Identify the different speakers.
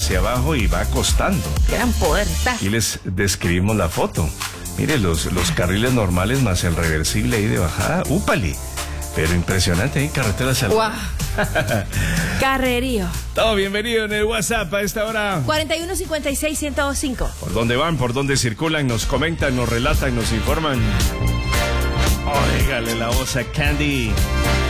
Speaker 1: hacia abajo y va costando.
Speaker 2: Gran poder está.
Speaker 1: Y les describimos la foto. Mire, los carriles normales más el reversible ahí de bajada. ¡Úpale! Pero impresionante, ¿eh? Carretera Salud.
Speaker 2: ¡Guau! Carrerío.
Speaker 1: Todo bienvenido en el WhatsApp a esta hora.
Speaker 2: 4156-1025.
Speaker 1: ¿Por dónde van? ¿Por dónde circulan? Nos comentan, nos relatan, nos informan. Óigale la voz a Candy.